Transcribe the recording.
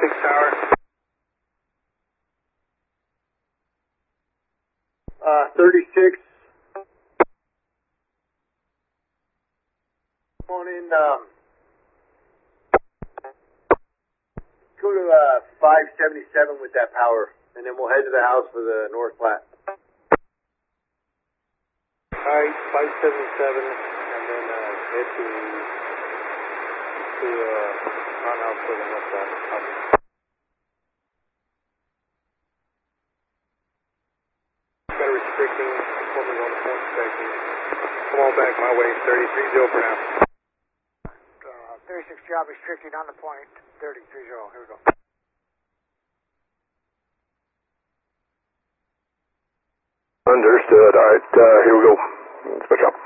Tower. 36. Come on in, go to 577 with that power, and then we'll head to the house for the North Platte. Alright, 577, and then head to run out for the North Platte. Got a restricting, told me on the phone checking. Come on back my way, 33-0 for now. 36 job restricted on the point, 3030, here we go. Understood, alright, here we go. Switch up.